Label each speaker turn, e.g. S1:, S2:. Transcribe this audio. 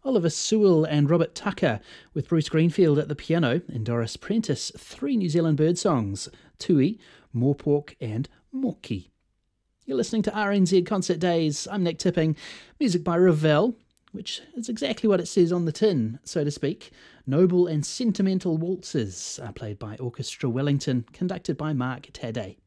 S1: Oliver Sewell and Robert Tucker, with Bruce Greenfield at the piano, and Doris Prentice, 3 New Zealand bird songs, Tui, Moorpork and Moki. You're listening to RNZ Concert Days. I'm Nick Tipping. Music by Ravel, which is exactly what it says on the tin, so to speak. Noble and Sentimental Waltzes are played by Orchestra Wellington, conducted by Mark Tadday.